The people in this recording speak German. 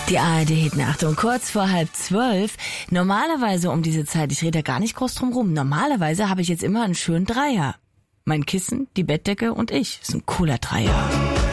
Die ARD-Hit, Achtung, kurz vor 11:30. Normalerweise um diese Zeit, ich rede da gar nicht groß drum rum, normalerweise habe ich jetzt immer einen schönen Dreier. Mein Kissen, die Bettdecke und ich. Ist ein cooler Dreier.